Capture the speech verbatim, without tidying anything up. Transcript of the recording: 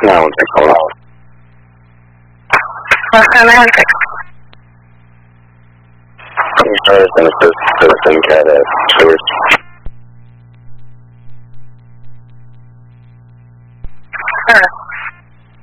No, one six, hold on. What kind of six? I'm sure it's going to put Citizen Cat at Stewart. Sure.